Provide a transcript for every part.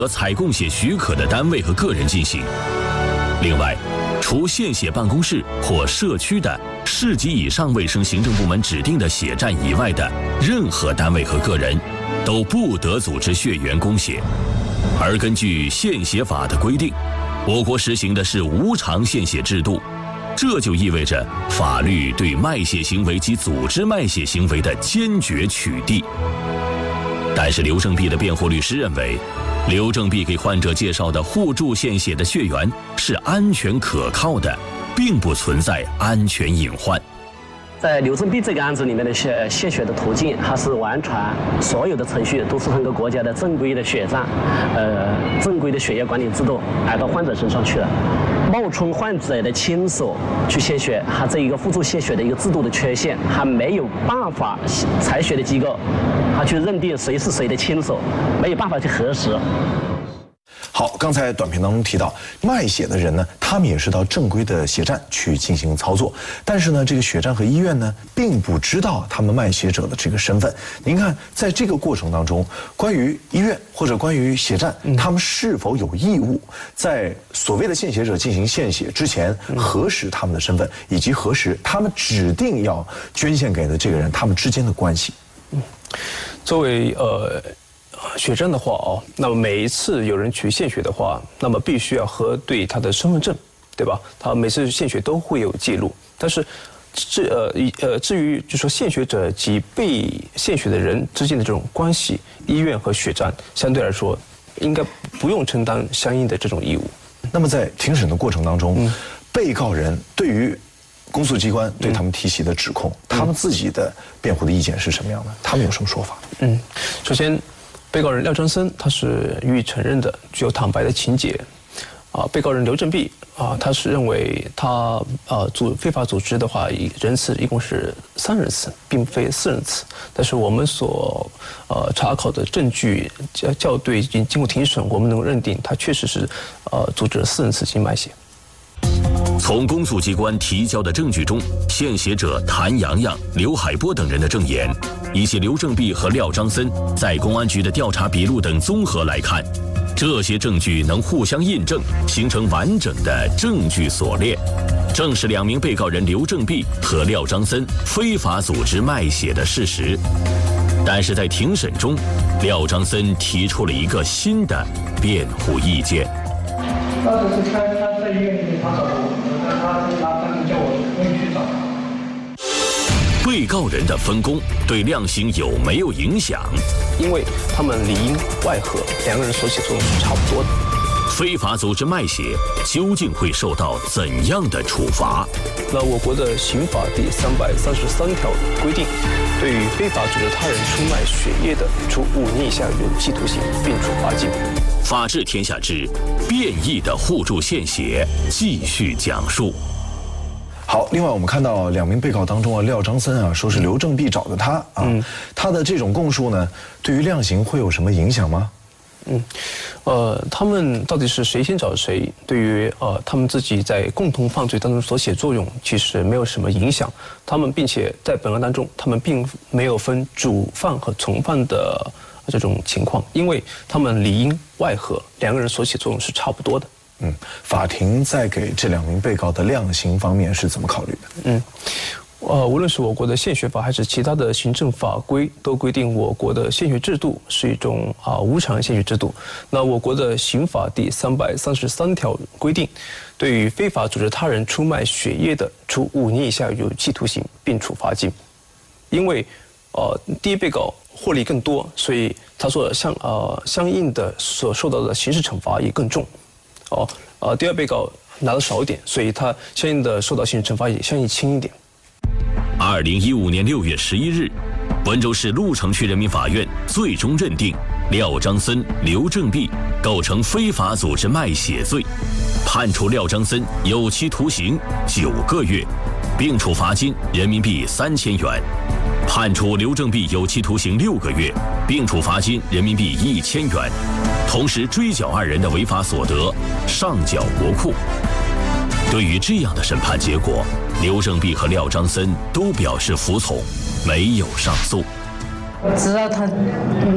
和采供血许可的单位和个人进行。另外，除献血办公室或社区的市级以上卫生行政部门指定的血站以外的任何单位和个人，都不得组织血源供血。而根据献血法的规定，我国实行的是无偿献血制度，这就意味着法律对卖血行为及组织卖血行为的坚决取缔。但是刘正弼的辩护律师认为，刘正弼给患者介绍的互助献血的血源是安全可靠的，并不存在安全隐患。 在刘正弼这个案子里面的献血的途径，它是完全所有的程序都是通过国家的正规的血站，正规的血液管理制度来到患者身上去了。冒充患者的亲属去献血，它这一个互助献血的一个制度的缺陷，还没有办法采血的机构，他去认定谁是谁的亲属，没有办法去核实。 好，刚才短片当中提到，卖血的人呢，他们也是到正规的血站去进行操作，但是呢，这个血站和医院呢，并不知道他们卖血者的这个身份。您看，在这个过程当中，关于医院或者关于血站，他们是否有义务在所谓的献血者进行献血之前核实他们的身份，以及核实他们指定要捐献给的这个人他们之间的关系？ 作为血站的话那么每一次有人去献血的话，那么必须要核对他的身份证，对吧？他每次献血都会有记录，但是至于就说献血者及被献血的人之间的这种关系，医院和血站相对来说应该不用承担相应的这种义务。 那么在庭审的过程当中，被告人对于公诉机关对他们提起的指控，他们自己的辩护的意见是什么样的？他们有什么说法？ 首先，被告人廖章森他是予以承认的，具有坦白的情节。被告人刘正弼他是认为他非法组织的话，人次一共是3人次，并非4人次。但是我们所查考的证据校对以及经过庭审，我们能够认定他确实是组织了4人次进行卖血。 从公诉机关提交的证据中，献血者谭阳阳、刘海波等人的证言，以及刘正弼和廖章森在公安局的调查笔录等综合来看，这些证据能互相印证，形成完整的证据锁链，证实2名被告人刘正弼和廖章森非法组织卖血的事实。但是在庭审中，廖章森提出了一个新的辩护意见。 当时是他在医院里面他找我，他当时叫我不用去找他。 被告人的分工对量刑有没有影响？ 因为他们里应外合，2个人所起作用是差不多的。 非法组织卖血究竟会受到怎样的处罚？ 那我国的刑法第333条规定，对于非法组织他人出卖血液的，处5年以下有期徒刑，并处罚金。 法治天下之变异的互助献血继续讲述。 好，另外我们看到2名被告当中廖章森说是刘正弼找的他他的这种供述呢，对于量刑会有什么影响吗？ 他们到底是谁先找谁，对于他们自己在共同犯罪当中所起作用，其实没有什么影响。他们并且在本案当中，他们并没有分主犯和从犯的这种情况，因为他们里应外合，2个人所起作用是差不多的。 法庭在给这2名被告的量刑方面是怎么考虑的？ 无论是我国的献血法还是其他的行政法规，都规定我国的献血制度是一种无偿献血制度。那我国的刑法第333条规定，对于非法组织他人出卖血液的，处5年以下有期徒刑，并处罚金。因为第一被告获利更多，所以他所相应的所受到的刑事惩罚也更重。第2被告拿的少一点，所以他相应的受到刑事惩罚也相应轻一点。 2015年6月11日，温州市鹿城区人民法院最终认定廖章森、刘正弼构成非法组织卖血罪，判处廖章森有期徒刑9个月，并处罚金人民币3000元；判处刘正弼有期徒刑6个月，并处罚金人民币1000元，同时追缴2人的违法所得，上缴国库。对于这样的审判结果，刘正弼和廖章森都表示服从，没有上诉。 知道他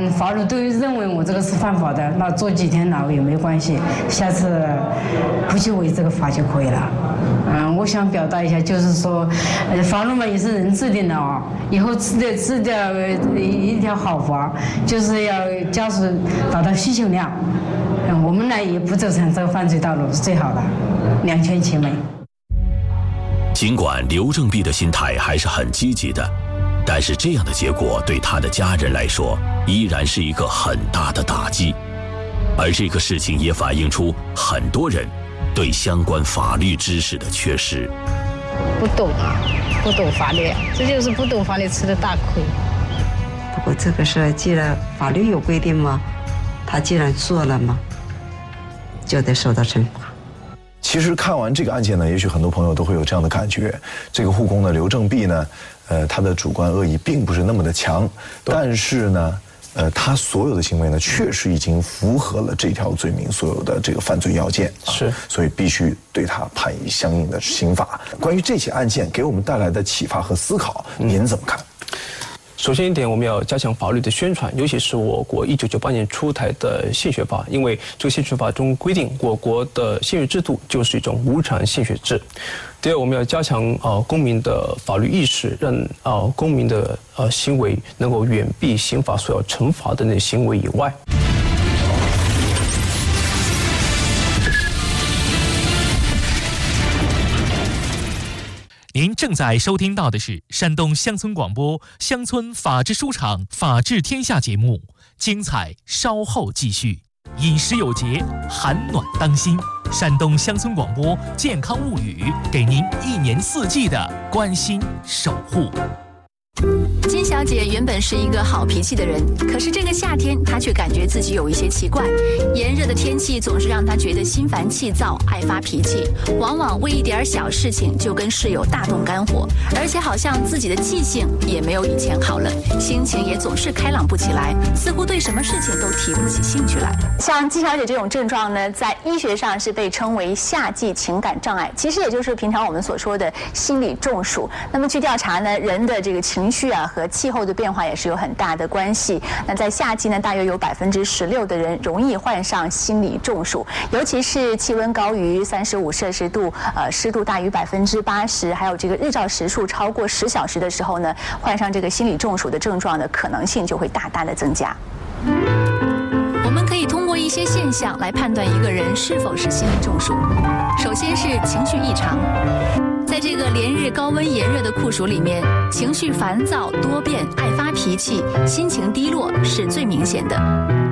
法律都认为我这个是犯法的，那坐几天牢也没关系，下次不去违这个法就可以了。我想表达一下，就是说，法律嘛也是人制定的啊，以后制定一条好法，就是要加速达到需求量。我们呢也不走上这个犯罪道路是最好的，两全其美。 尽管刘正弼的心态还是很积极的，但是这样的结果对他的家人来说依然是一个很大的打击，而这个事情也反映出很多人对相关法律知识的缺失。 不懂法律，这就是不懂法律吃的大亏。 不过这个事既然法律有规定嘛，他既然做了嘛，就得受到惩罚。 其实看完这个案件呢，也许很多朋友都会有这样的感觉：这个护工的刘正弼呢，他的主观恶意并不是那么的强，但是呢，他所有的行为呢，确实已经符合了这条罪名所有的这个犯罪要件， 是， 所以必须对他判以相应的刑罚。关于这起案件给我们带来的启发和思考，您怎么看？ 首先一点，我们要加强法律的宣传，尤其是我国1998年出台的宪学法，因为这个宪学法中规定，我国的宪学制度就是一种无偿宪学制。第二，我们要加强公民的法律意识，让公民的行为能够远避刑法所要惩罚的那行为以外。 您正在收听到的是山东乡村广播乡村法制书场法治天下节目，精彩稍后继续。饮食有节，寒暖当心。山东乡村广播健康物语，给您一年四季的关心守护。 金小姐原本是一个好脾气的人，可是这个夏天她却感觉自己有一些奇怪。炎热的天气总是让她觉得心烦气躁，爱发脾气，往往为一点小事情就跟室友大动肝火，而且好像自己的记性也没有以前好了，心情也总是开朗不起来，似乎对什么事情都提不起兴趣来。像金小姐这种症状呢，在医学上是被称为夏季情感障碍，其实也就是平常我们所说的心理中暑。那么据调查呢，人的这个情绪和气候的变化也是有很大的关系。那在夏季呢，大约有16%的人容易患上心理中暑，尤其是气温高于35摄氏度，湿度大于80%，还有这个日照时数超过10小时的时候呢，患上这个心理中暑的症状的可能性就会大大的增加。我们可以通过一些现象来判断一个人是否是心理中暑。首先是情绪异常。在这个连日高温炎热的酷暑里面，情绪烦躁、多变、爱发脾气、心情低落是最明显的。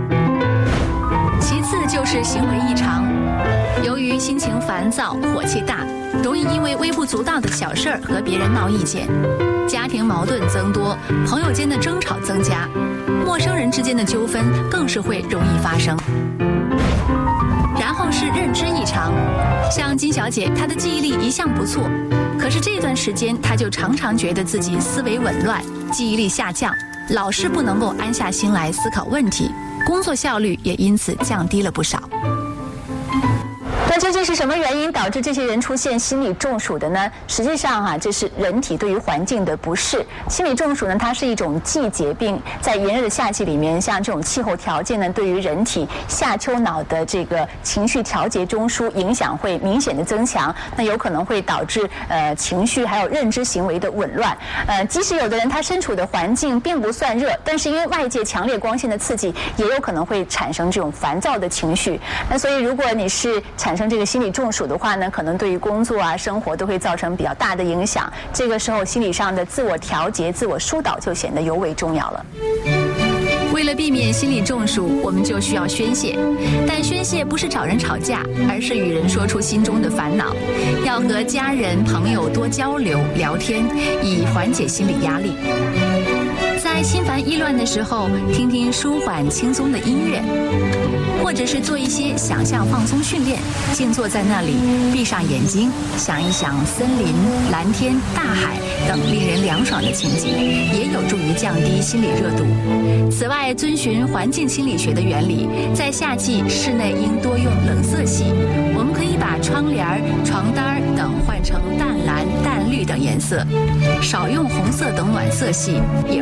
其次就是行为异常，由于心情烦躁、火气大，容易因为微不足道的小事儿和别人闹意见，家庭矛盾增多，朋友间的争吵增加，陌生人之间的纠纷更是会容易发生。然后是认知异常，像金小姐，她的记忆力一向不错，可是这段时间她就常常觉得自己思维紊乱，记忆力下降，老是不能够安下心来思考问题，工作效率也因此降低了不少。那究竟是什么原因导致这些人出现心理中暑的呢？实际上这是人体对于环境的不适。心理中暑呢，它是一种季节病，在炎热的夏季里面，像这种气候条件呢，对于人体下丘脑的这个情绪调节中枢影响会明显的增强，那有可能会导致情绪还有认知行为的紊乱。即使有的人他身处的环境并不算热，但是因为外界强烈光线的刺激，也有可能会产生这种烦躁的情绪。那所以如果你是产生这个心理中暑的话呢，可能对于工作生活都会造成比较大的影响。这个时候心理上的自我调节、自我疏导就显得尤为重要了。为了避免心理中暑，我们就需要宣泄，但宣泄不是找人吵架，而是与人说出心中的烦恼，要和家人、朋友多交流、聊天，以缓解心理压力。在心烦意乱的时候，听听舒缓轻松的音乐，或者是做一些想象放松训练，静坐在那里，闭上眼睛，想一想森林、蓝天、大海等令人凉爽的情景，也有助于降低心理热度。此外，遵循环境心理学的原理，在夏季室内应多用冷色系，我们可以把窗帘、床单等换成淡蓝、淡绿等颜色，少用红色等暖色系，也会起到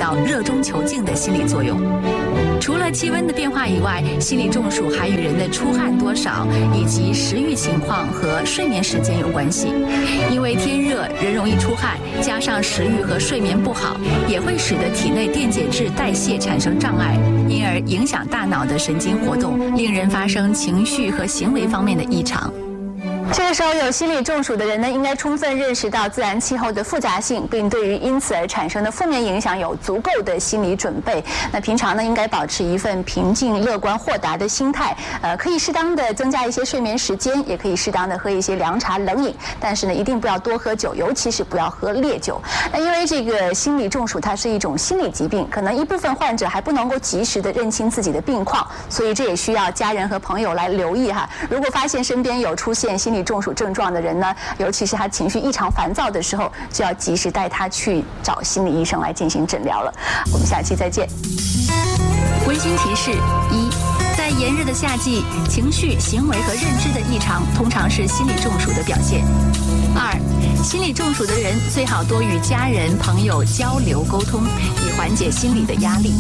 到热中求静的心理作用。除了气温的变化以外，心理中暑还与人的出汗多少以及食欲情况和睡眠时间有关系。因为天热，人容易出汗，加上食欲和睡眠不好，也会使得体内电解质代谢产生障碍，因而影响大脑的神经活动，令人发生情绪和行为方面的异常。 这个时候有心理中暑的人呢，应该充分认识到自然气候的复杂性，并对于因此而产生的负面影响有足够的心理准备。那平常呢，应该保持一份平静、乐观、豁达的心态。可以适当的增加一些睡眠时间，也可以适当的喝一些凉茶、冷饮。但是呢，一定不要多喝酒，尤其是不要喝烈酒。那因为这个心理中暑它是一种心理疾病，可能一部分患者还不能够及时的认清自己的病况，所以这也需要家人和朋友来留意哈。如果发现身边有出现心理中暑症状的人呢，尤其是他情绪异常烦躁的时候，就要及时带他去找心理医生来进行诊疗了。我们下期再见。 温馨提示：一，在炎热的夏季，情绪、行为和认知的异常通常是心理中暑的表现。二，心理中暑的人最好多与家人、朋友交流沟通，以缓解心理的压力。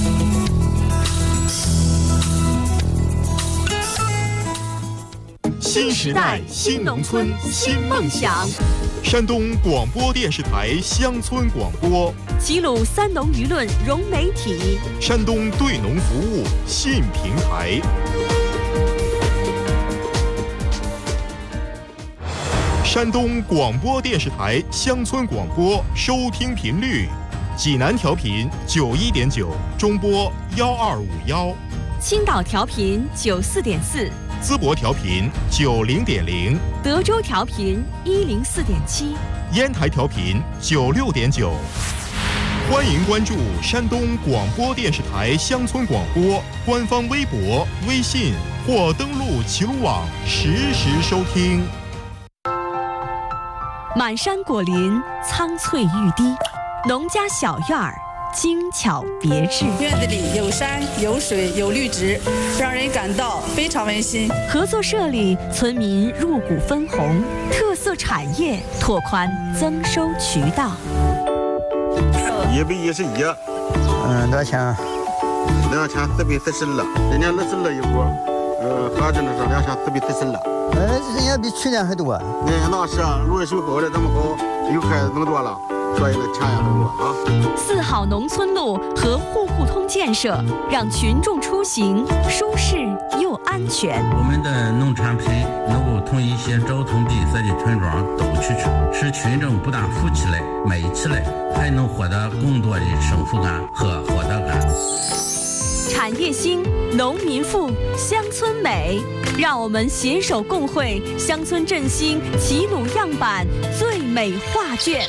新时代，新农村，新梦想。山东广播电视台乡村广播， 齐鲁三农舆论融媒体， 山东对农服务新平台。山东广播电视台乡村广播收听频率：济南调频91.9，中波1251； 青岛调频94.4。 淄博调频90.0， 德州调频104.7， 烟台调频96.9。欢迎关注山东广播电视台乡村广播官方微博、微信或登录齐鲁网实时收听。 满山果林，苍翠欲滴，农家小院儿，精巧别致。 院子里有山有水有绿植，让人感到非常温馨。 合作社里，村民入股分红，特色产业拓宽增收渠道。 111，多少钱？2440了，今年20了一锅，合着呢是2440了。人家比去年还多。那是啊，如果修好了这么好，有孩子更多了。所以呢，钱也很多啊。 4好农村路和户户通建设，让群众出行舒适又安全。 我们的农产品能够从一些交通闭塞的村庄都去使群众不但富起来、美起来，还能获得更多的幸福感和获得感。 产业兴，农民富，乡村美，让我们携手共绘乡村振兴齐鲁样板最美画卷。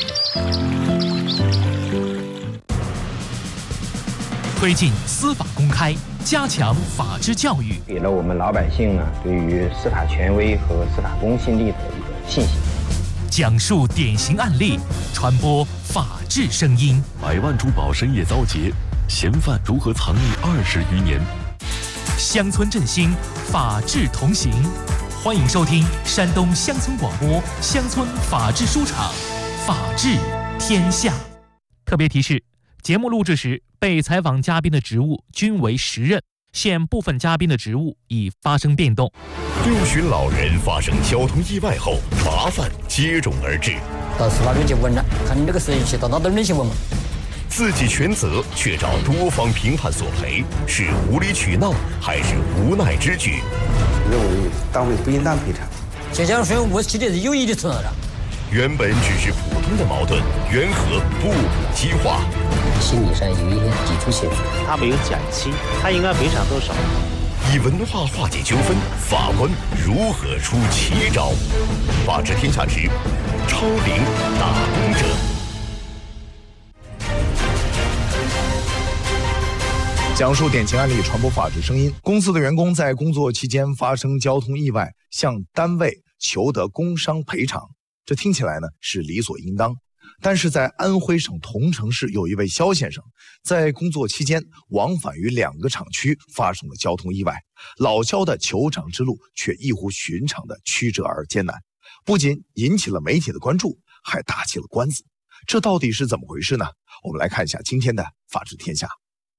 推进司法公开，加强法治教育， 给了我们老百姓呢对于司法权威和司法公信力的一个信心。 讲述典型案例，传播法治声音。 100万珠宝深夜遭劫，嫌犯如何藏匿20余年？ 乡村振兴，法治同行。欢迎收听山东乡村广播乡村法治书场，法治天下。特别提示：节目录制时，被采访嘉宾的职务均为实任，现部分嘉宾的职务已发生变动。 6旬老人发生交通意外后，麻烦接踵而至。 到司法局去问了，看你这个摄影器到哪儿去问嘛？ 自己全责却找多方评判索赔，是无理取闹还是无奈之举？ 认为单位不应当赔偿。这家税务起的是有意的存在的。 原本只是普通的矛盾，缘何步步激化？ 心理上有一些抵触情绪。 他没有假期，他应该赔偿多少？ 以文化化解纠纷，法官如何出奇招？法治天下之超龄打工者。 讲述典型案例，传播法治声音。公司的员工在工作期间发生交通意外，向单位求得工伤赔偿，这听起来呢是理所应当。但是在安徽省桐城市，有一位肖先生在工作期间往返于2个厂区，发生了交通意外。老肖的求偿之路却异乎寻常的曲折而艰难，不仅引起了媒体的关注，还打起了官司。 这到底是怎么回事呢？我们来看一下今天的《法治天下》。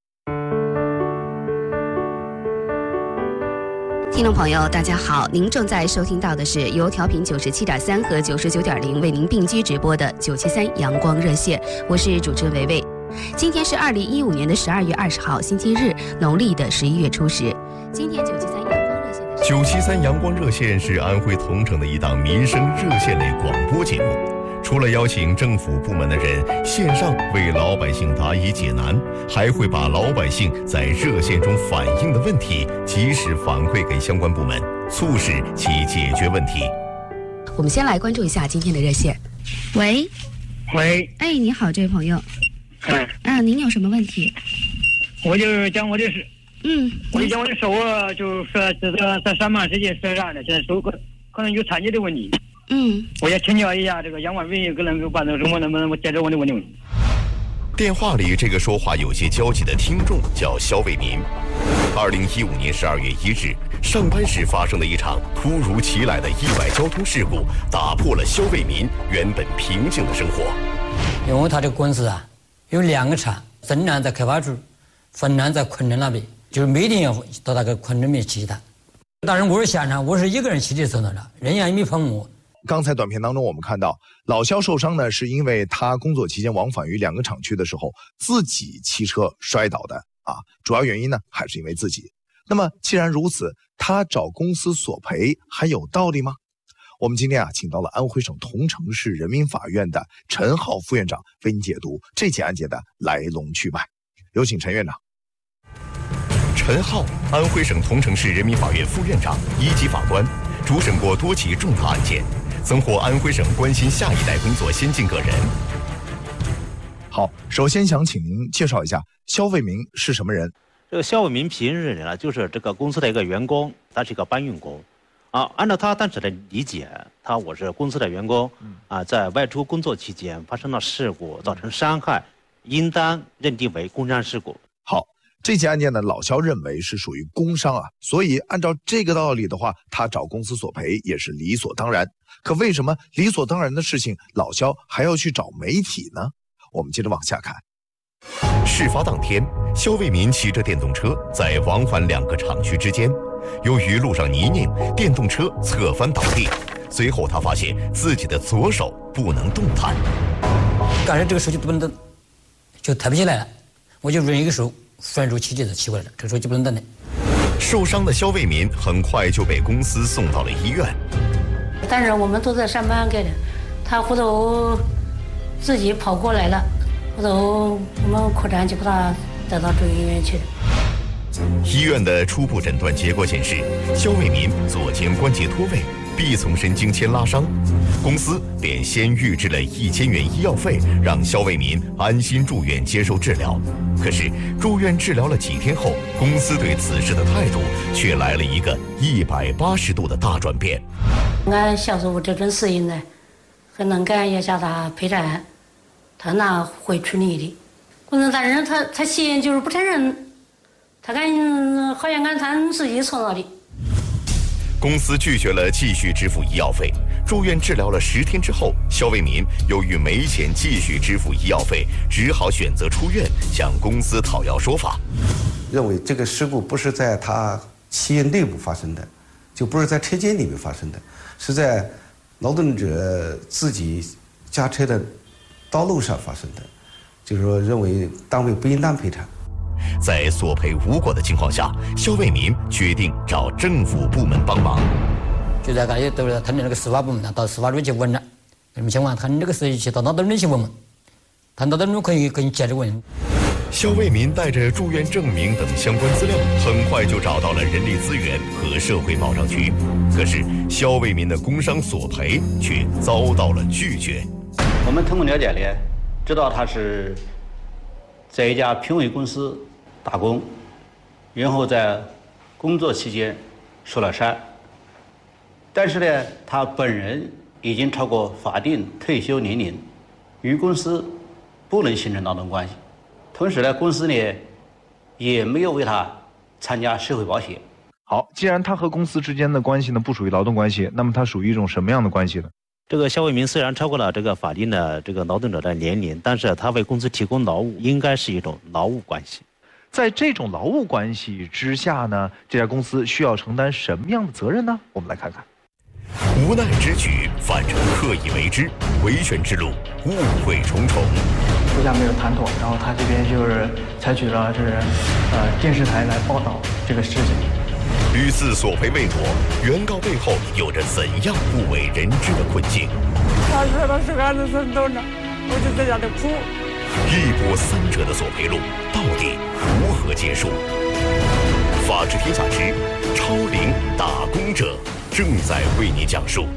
听众朋友，大家好，您正在收听到的是由调频97.3和99.0为您并机直播的973阳光热线，我是主持人维维。今天是2015年的12月20号，星期日，农历的11月初10。今天 973阳光热线是安徽桐城的一档民生热线类广播节目。除了邀请政府部门的人线上为老百姓答疑解难，还会把老百姓在热线中反映的问题及时反馈给相关部门，促使其解决问题。 我们先来关注一下今天的热线。喂，哎，你好，这位朋友。您有什么问题？ 我就讲我的事。我就讲我的事，我就说这个在3万世界说啥呢？现在手可能有残疾的问题。我也请教一下这个阳光文艺可能办这个我能不能解决我的问题？ 电话里这个说话有些焦急的听众叫肖卫民。2015年12月1日，上班时发生的一场突如其来的意外交通事故，打破了肖卫民原本平静的生活。 因为他这个公司啊，有2个厂，深南在开发处，汾南在昆仑那边，就是每天要到那个昆仑面去一趟。当然我是现场，我是一个人骑车走到那，人家也没碰我。 刚才短片当中我们看到老肖受伤呢，是因为他工作期间往返于2个厂区的时候自己骑车摔倒的啊，主要原因呢还是因为自己。那么既然如此，他找公司索赔还有道理吗？我们今天请到了安徽省桐城市人民法院的陈浩副院长为您解读这起案件的来龙去脉。有请陈院长。 陈浩，安徽省桐城市人民法院副院长，1级法官，主审过多起重大案件，曾获安徽省关心下一代工作先进个人。 好，首先想请您介绍一下肖卫民是什么人？ 这个肖卫民平日呢，就是这个公司的一个员工，他是一个搬运工。按照他当时的理解，我是公司的员工，在外出工作期间发生了事故，造成伤害，应当认定为工伤事故。 好。这起案件呢，老肖认为是属于工伤所以按照这个道理的话，他找公司索赔也是理所当然。可为什么理所当然的事情，老肖还要去找媒体呢？我们接着往下看。 事发当天，肖卫民骑着电动车在往返2个厂区之间，由于路上泥泞，电动车侧翻倒地，随后他发现自己的左手不能动弹。 刚才这个手就不能动，就抬不起来了，我就用一个手拴住骑车子骑过来了，这个手就不能动了。 受伤的肖卫民很快就被公司送到了医院。 但是我们都在上班，他回头自己跑过来了，回头我们科长就把他带到中医院去了。 医院的初步诊断结果显示，肖卫民左肩关节脱位，臂丛神经牵拉伤。公司便先预支了1000元医药费，让肖卫民安心住院接受治疗。可是住院治疗了几天后，公司对此事的态度却来了一个180度的大转变。 俺小时候这种事情呢，很能干，也叫他赔偿，他那会处理的。可能但是他嫌就是不承认，他好像他自己创造的。 公司拒绝了继续支付医药费。住院治疗了10天之后，肖卫民由于没钱继续支付医药费，只好选择出院，向公司讨要说法。 认为这个事故不是在他企业内部发生的，就不是在车间里面发生的，是在劳动者自己驾车的道路上发生的，就是说认为单位不应当赔偿。 在索赔无果的情况下，肖卫民决定找政府部门帮忙。 就在感觉到了他的那个司法部门到司法局去问了，什么情况？他这个事情到哪里去问问？他到哪里可以解决问题？ 肖卫民带着住院证明等相关资料，很快就找到了人力资源和社会保障局。可是肖卫民的工伤索赔却遭到了拒绝。 我们通过了解呢，知道他是在一家评委公司打工，然后在工作期间受了伤。但是呢，他本人已经超过法定退休年龄，与公司不能形成劳动关系。同时呢，公司呢也没有为他参加社会保险。 好，既然他和公司之间的关系呢不属于劳动关系，那么他属于一种什么样的关系呢？ 这个肖卫民虽然超过了这个法定的这个劳动者的年龄，但是他为公司提供劳务，应该是一种劳务关系。 在这种劳务关系之下呢，这家公司需要承担什么样的责任呢？我们来看看。 无奈之举反成刻意为之，维权之路误会重重。 互相没有谈妥，然后他这边就是采取了电视台来报道这个事情。 屡次索赔未果，原告背后有着怎样不为人知的困境？ 他说他是孩子生动的，我就在家里哭。 一波三折的索赔路到底如何结束？法治天下之超龄打工者正在为你讲述。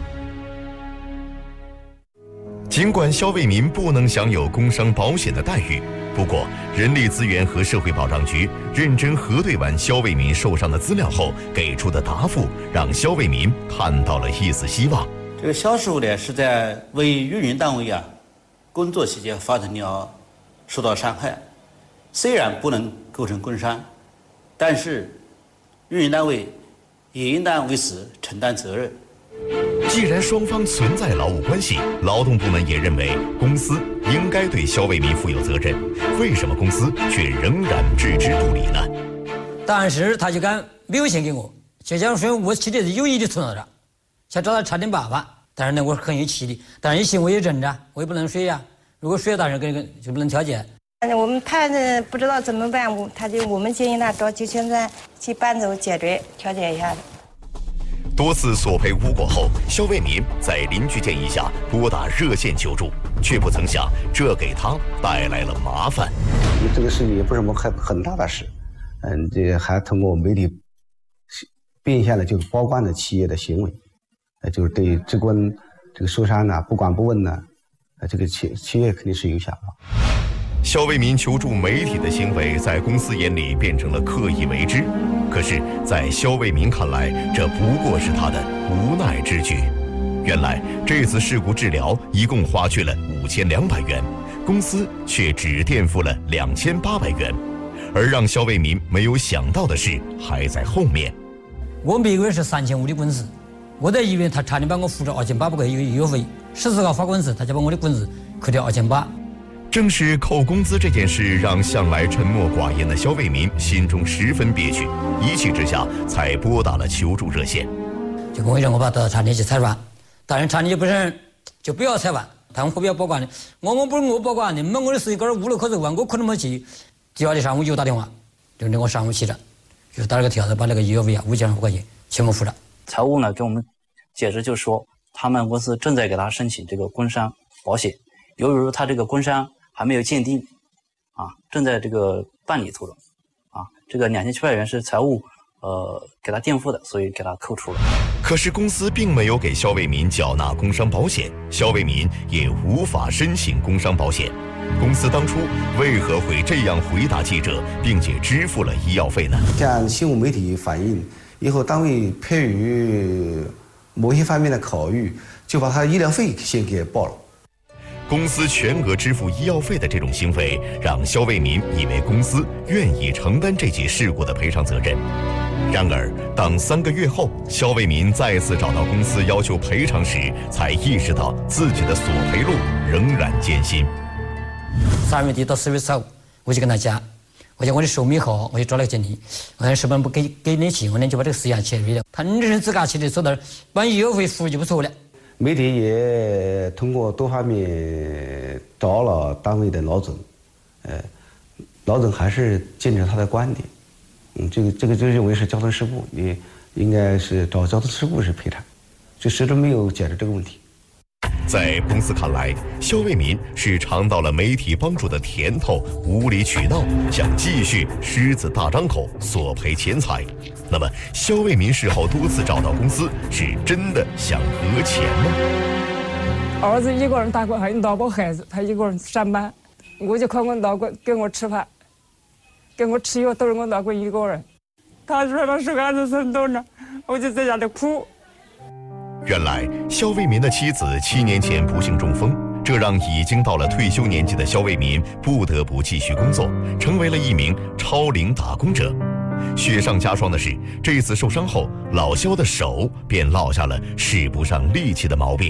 尽管肖卫民不能享有工伤保险的待遇，不过人力资源和社会保障局认真核对完肖卫民受伤的资料后给出的答复，让肖卫民看到了一丝希望。 这个肖师傅呢是在为运营单位工作期间发生了受到伤害，虽然不能构成工伤，但是运营单位也应当为此承担责任。 既然双方存在劳务关系，劳动部门也认为公司应该对肖卫民负有责任，为什么公司却仍然置之不理呢？ 但是他就敢没有钱给我，就像说我妻子有意的存到这，想找他查点办法。但是呢，我是很有气的，但是一心我也忍着，我也不能睡如果睡大人就不能调解。 我们判不知道怎么办，我们建议他找9,300去搬走解决调解一下的。 多次索赔无果后，肖卫民在邻居建议下拨打热线求助，却不曾想这给他带来了麻烦。 这个事情也不是什么很大的事，这还通过媒体变现了就是包管了企业的行为，就是对职工这个受伤不管不问这个企业肯定是有想法。 肖卫民求助媒体的行为在公司眼里变成了刻意为之，可是在肖卫民看来，这不过是他的无奈之举。原来这次事故治疗一共花去了5200元，公司却只垫付了2800元，而让肖卫民没有想到的是还在后面。 我每个月是3500的工资，我在医院他差点把我付了2800块医药费，14号发工资他就把我的工资扣掉2800。 正是扣工资这件事，让向来沉默寡言的肖卫民心中十分憋屈，一气之下才拨打了求助热线。 就跟我让我把到茶店去采访，当然茶店就不是就不要采访，他们不要保管的，我不是我保管的，你们我的事情搞点无路可走完，我可能没去。第二天上午又打电话，就是我上午去了，就是打了个条子，把那个医药费5200块钱全部付了。 财务呢给我们解释，就是说他们公司正在给他申请这个工伤保险，由于他这个工伤还没有鉴定，正在这个办理途中，这个2700元是财务给他垫付的，所以给他扣除了。 可是公司并没有给肖卫民缴纳工伤保险，肖卫民也无法申请工伤保险。公司当初为何会这样回答记者，并且支付了医药费呢？ 向新闻媒体反映以后，单位迫于某些方面的考虑，就把他医疗费先给报了。 公司全额支付医药费的这种行为，让肖卫民以为公司愿意承担这起事故的赔偿责任。然而，当3个月后，肖卫民再次找到公司要求赔偿时，才意识到自己的索赔路仍然艰辛。 3月底到4月15，我就跟他讲，我讲我的寿命好，我就找了个经理，我说是不是不给你钱，我呢就把这个事情切了。他你是自个去的，说到把医药费付就不错了。 媒体也通过多方面找了单位的老总，老总还是坚持他的观点，这个就认为是交通事故，你应该是找交通事故是赔偿，就始终没有解决这个问题。 在公司看来，肖卫民是尝到了媒体帮助的甜头，无理取闹，想继续狮子大张口索赔钱财。那么，肖卫民事后多次找到公司，是真的想讹钱吗？ 儿子一个人打工，还有老婆孩子，他一个人上班，我就靠我老公给我吃饭，给我吃药，都是我老公一个人。他说他是儿子生动着，我就在家里哭。 原来肖卫民的妻子7年前不幸中风，这让已经到了退休年纪的肖卫民不得不继续工作，成为了一名超龄打工者。雪上加霜的是，这次受伤后，老肖的手便落下了使不上力气的毛病。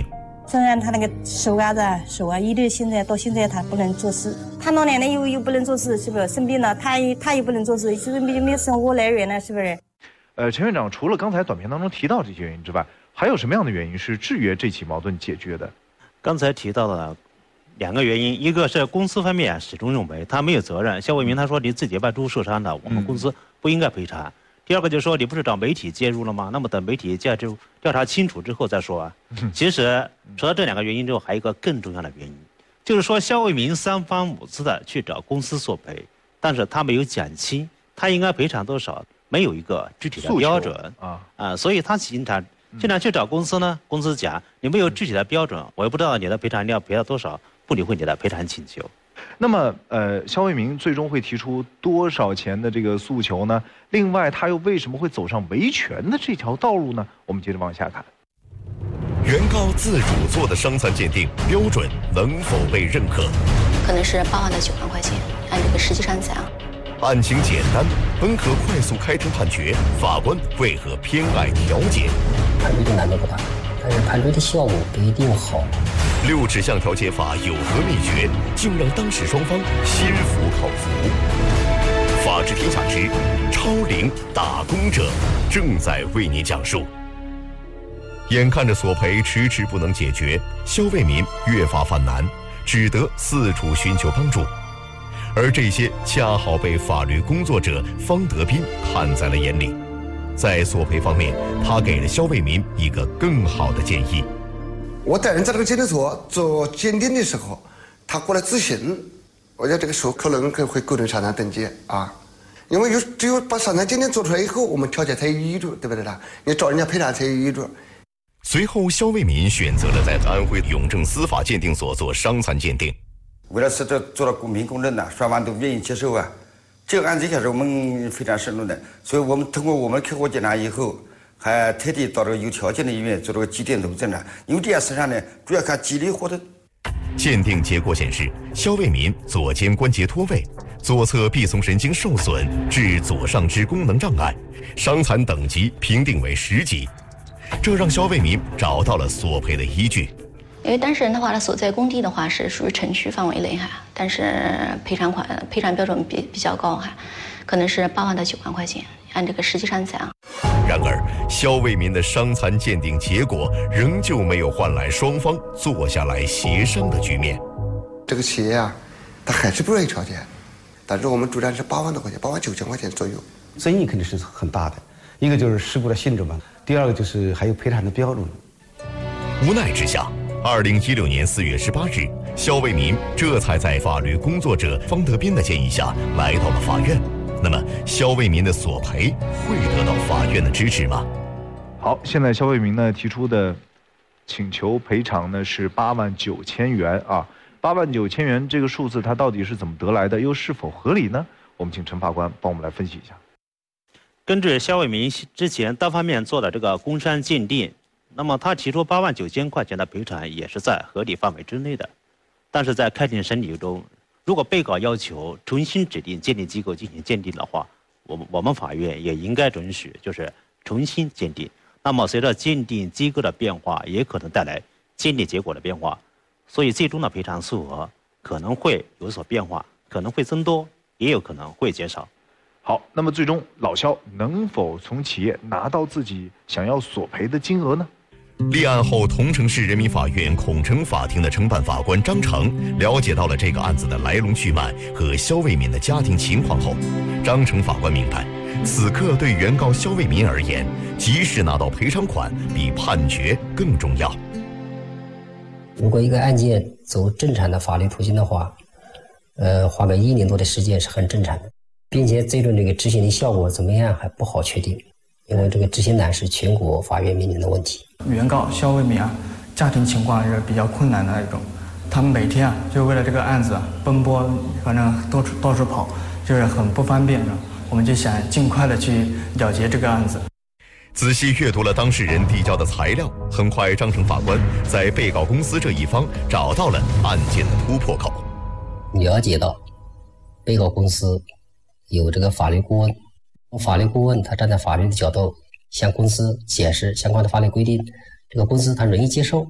虽然他那个手啊，一直到现在他不能做事，他老奶奶又不能做事，是不是？生病了，他又不能做事，是不是没有生活来源了？是不是？ 陈院长，除了刚才短片当中提到这些原因之外，还有什么样的原因是制约这起矛盾解决的？ 刚才提到的2个原因，一个是公司方面始终认为他没有责任，肖卫民他说你自己外出受伤的，我们公司不应该赔偿。第二个就是说，你不是找媒体介入了吗？那么等媒体调查清楚之后再说啊。其实除了这2个原因之后，还有一个更重要的原因，就是说肖卫民3番5次的去找公司索赔，但是他没有讲清他应该赔偿多少，没有一个具体的标准所以他经常去找公司呢，公司讲你没有具体的标准，我也不知道你的赔偿你要赔到多少，不理会你的赔偿请求。 那么，肖卫民最终会提出多少钱的这个诉求呢？另外，他又为什么会走上维权的这条道路呢？我们接着往下看。 原告自主做的伤残鉴定标准能否被认可？ 可能是8万到9万块钱，按这个实际上讲。 案情简单，温和快速开庭判决，法官为何偏爱调解？ 判决的难度不大，但是判决的效果不一定好。 6指向调解法有何秘诀，竟让当事双方心服口服？法治天下之超龄打工者正在为您讲述。眼看着索赔迟迟不能解决，肖卫民越发犯难，只得四处寻求帮助。而这些恰好被法律工作者方德斌看在了眼里。在索赔方面，他给了肖卫民一个更好的建议。 我带人在这个鉴定所做鉴定的时候，他过来咨询，我觉得这个时候可能会构成伤残等级啊，因为只有把伤残鉴定做出来以后，我们调解才有依据，对不对啦？你找人家赔偿才有依据。 随后，肖卫民选择了在安徽永正司法鉴定所做伤残鉴定。 为了使这做到公平公正的，双方都愿意接受啊。这个案子一开始我们非常慎重的，所以我们通过我们客户检查以后，还特地到这个有条件的医院做这个肌电图检查。因为这件事上呢，主要看肌力活动。 鉴定结果显示，肖卫民左肩关节脱位，左侧臂丛神经受损，致左上肢功能障碍，伤残等级评定为10级。这让肖卫民找到了索赔的依据。 因为当事人的话，他所在工地的话是属于城区范围内哈，但是赔偿标准比较高哈，可能是8万到9万块钱，按这个实际上讲。 然而，肖卫民的伤残鉴定结果仍旧没有换来双方坐下来协商的局面。 这个企业啊，他还是不愿意调解，但是我们主张是8万多块钱，8万9千块钱左右。 争议肯定是很大的，一个就是事故的性质嘛，第二个就是还有赔偿的标准。 无奈之下，2016年4月18日，肖卫民这才在法律工作者方德斌的建议下来到了法院。那么，肖卫民的索赔会得到法院的支持吗？ 好，现在肖卫民呢提出的请求赔偿呢是8万9千元啊，8万9千元这个数字它到底是怎么得来的，又是否合理呢？我们请陈法官帮我们来分析一下。 根据肖卫民之前单方面做的这个工伤鉴定，那么他提出8万9千块钱的赔偿也是在合理范围之内的，但是在开庭审理中，如果被告要求重新指定鉴定机构进行鉴定的话，我们法院也应该准许，就是重新鉴定。那么随着鉴定机构的变化，也可能带来鉴定结果的变化，所以最终的赔偿数额可能会有所变化，可能会增多，也有可能会减少。 好，那么最终老肖能否从企业拿到自己想要索赔的金额呢？ 立案后，桐城市人民法院孔城法庭的承办法官张成了解到了这个案子的来龙去脉和肖卫民的家庭情况后，张成法官明白，此刻对原告肖卫民而言，及时拿到赔偿款比判决更重要。 如果一个案件走正常的法律途径的话，花个1年多的时间是很正常的，并且最终这个执行的效果怎么样还不好确定，因为这个执行难是全国法院面临的问题。 原告肖卫民家庭情况是比较困难的那种，他们每天就为了这个案子奔波，反正到处跑，就是很不方便的。我们就想尽快的去了结这个案子。 仔细阅读了当事人递交的材料，很快张成法官在被告公司这一方找到了案件的突破口。 了解到，被告公司有这个法律顾问，法律顾问他站在法律的角度向公司解释相关的法律规定，这个公司他容易接受，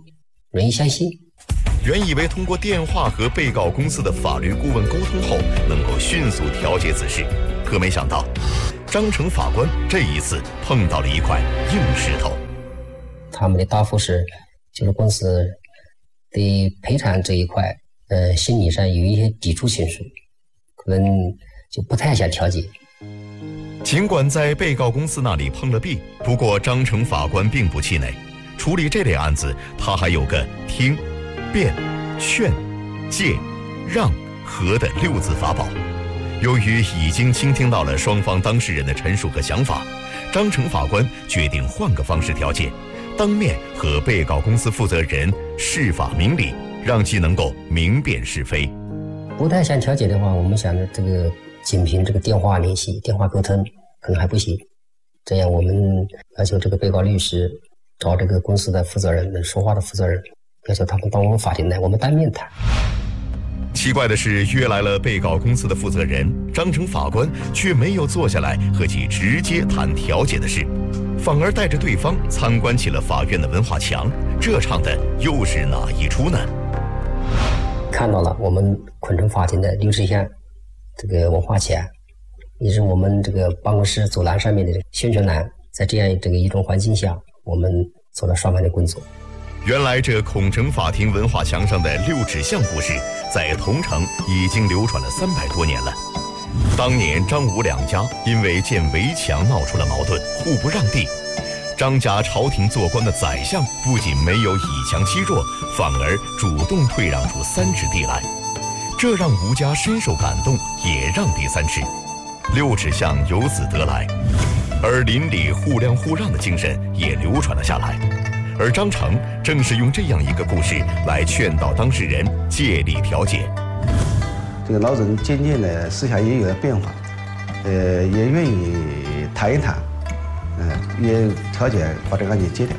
容易相信。 原以为通过电话和被告公司的法律顾问沟通后能够迅速调解此事，可没想到张成法官这一次碰到了一块硬石头。 他们的答复是，就是公司对赔偿这一块，心理上有一些抵触情绪，可能就不太想调解。 尽管在被告公司那里碰了壁，不过张成法官并不气馁。处理这类案子，他还有个听、辩、劝、借、让、和的6字法宝。由于已经倾听到了双方当事人的陈述和想法，张成法官决定换个方式调解，当面和被告公司负责人释法明理，让其能够明辨是非。 不太想调解的话，我们想着这个仅凭这个电话联系、电话沟通可能还不行。这样我们要求这个被告律师找这个公司的负责人，能说话的负责人，要求他们到我们法庭来，我们当面谈。 奇怪的是，约来了被告公司的负责人，张成法官却没有坐下来和其直接谈调解的事，反而带着对方参观起了法院的文化墙。这唱的又是哪一出呢？ 看到了我们昆城法庭的6尺巷这个文化墙，也是我们这个办公室走廊上面的宣传栏，在这样这个一种环境下，我们做了双方的工作。 原来这孔城法庭文化墙上的6尺巷故事，在桐城已经流传了300多年了。当年张吴两家因为建围墙闹出了矛盾，互不让地。张家朝廷做官的宰相不仅没有以强欺弱，反而主动退让出3尺地来，这让吴家深受感动，也让地3尺。6尺巷由此得来，而邻里互谅互让的精神也流传了下来。而张成正是用这样一个故事来劝导当事人借力调解。 这个老人渐渐的思想也有了变化，也愿意谈一谈，也调解把这个案件结掉。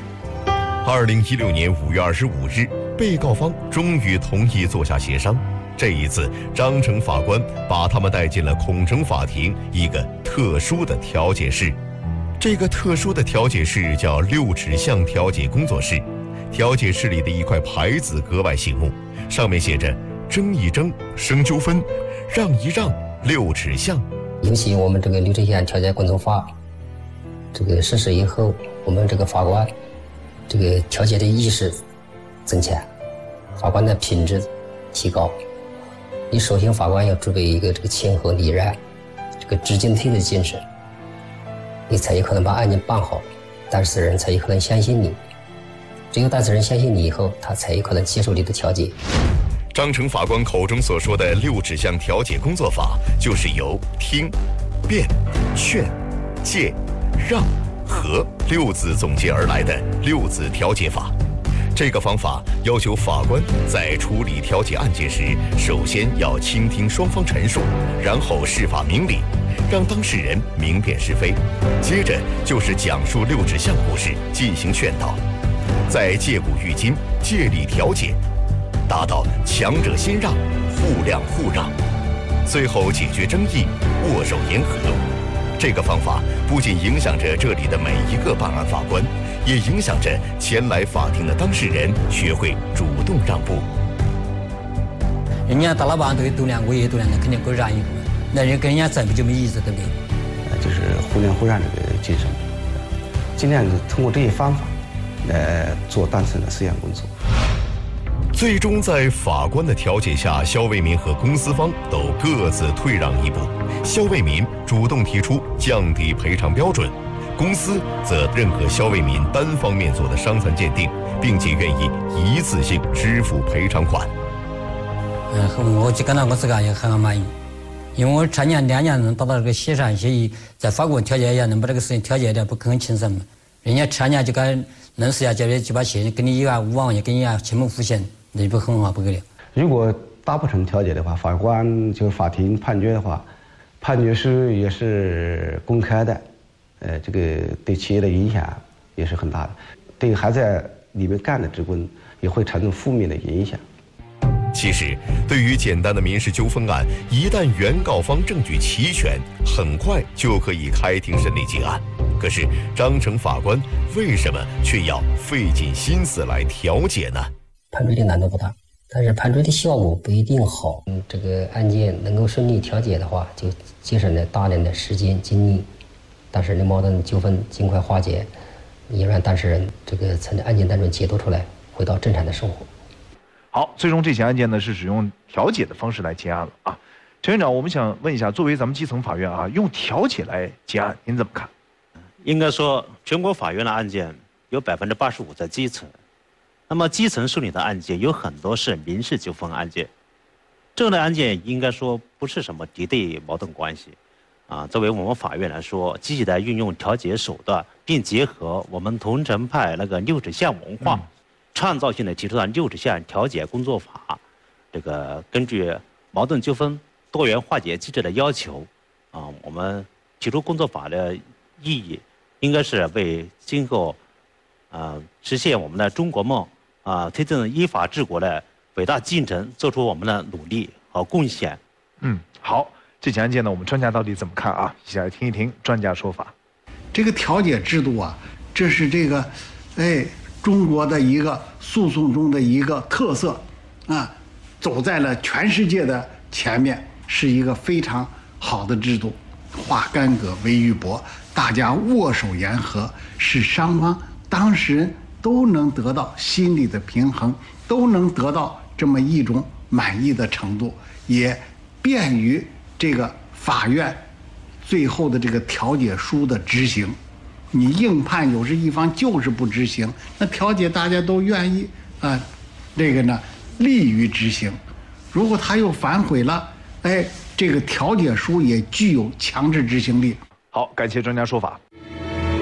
2016年5月25日，被告方终于同意坐下协商。这一次，张成法官把他们带进了孔城法庭一个特殊的调解室。这个特殊的调解室叫6尺巷调解工作室。调解室里的一块牌子格外醒目，上面写着“争一争，生纠纷；让一让，6尺巷”。 尤其我们这个6尺巷调解共同法这个实施以后，我们这个法官这个调解的意识增强，法官的品质提高。你首先法官要具备一个这个谦和礼让、这个知进退的精神，你才有可能把案件办好，当事人才有可能相信你。只有当事人相信你以后，他才有可能接受你的调解。 张成法官口中所说的6尺巷调解工作法，就是由听、辩、劝、借、让、和6字总结而来的6字调解法。这个方法要求法官在处理调解案件时，首先要倾听双方陈述，然后释法明理，让当事人明辨是非，接着就是讲述6尺巷故事，进行劝导，再借古喻今，借力调解，达到强者先让，互谅互让，最后解决争议，握手言和。这个方法不仅影响着这里的每一个办案法官，也影响着前来法庭的当事人学会主动让步。 人家大老板都有度量，我也度量，那肯定给我让一步，那人跟人家争就没意思，对不对？ 就是互谅互让这个精神，尽量通过这些方法来做当事人的思想工作。 最终在法官的调解下，肖卫民和公司方都各自退让一步。肖卫民主动提出降低赔偿标准，公司则认可肖卫民单方面做的伤残鉴定，并且愿意一次性支付赔偿款。 我就感到我自个也很满意，因为我3年2年能达到这个协商协议，在法国调解也能把这个事情调解的不很轻松嘛。人家3年就敢能事下解决，就把钱给你1万5万，也给你前门付现，那就不很好不给了。 如果达不成调解的话，法官就是法庭判决的话，判决书也是公开的，这个对企业的影响也是很大的，对还在里面干的职工也会产生负面的影响。 其实，对于简单的民事纠纷案，一旦原告方证据齐全，很快就可以开庭审理结案。可是，张成法官为什么却要费尽心思来调解呢？ 判罪的难度不大，但是判罪的效果不一定好。这个案件能够顺利调解的话，就节省了大量的时间精力，当事人的矛盾纠纷尽快化解，也让当事人这个从案件当中解脱出来，回到正常的生活。 好，最终这起案件呢是使用调解的方式来结案了啊。陈院长，我们想问一下，作为咱们基层法院啊，用调解来结案，您怎么看？ 应该说，全国法院的案件有85%在基层，那么基层受理的案件有很多是民事纠纷案件，这样的案件应该说不是什么敌对矛盾关系，啊，作为我们法院来说，积极的运用调解手段，并结合我们桐城派那个60项文化，创造性的提出了60项调解工作法，这个根据矛盾纠纷多元化解机制的要求，啊，我们提出工作法的意义，应该是为今后，实现我们的中国梦，推进依法治国的伟大进程做出我们的努力和贡献。 好，这起案件呢，我们专家到底怎么看啊？一起来听一听专家说法。 这个调解制度啊，这是这个，中国的一个诉讼中的一个特色，啊，走在了全世界的前面，是一个非常好的制度。化干戈为玉帛，大家握手言和，使双方当事人都能得到心理的平衡，都能得到这么一种满意的程度，也便于这个法院最后的这个调解书的执行。你硬判有时一方就是不执行，那调解大家都愿意啊，这个呢利于执行。如果他又反悔了，这个调解书也具有强制执行力。 好，感谢专家说法。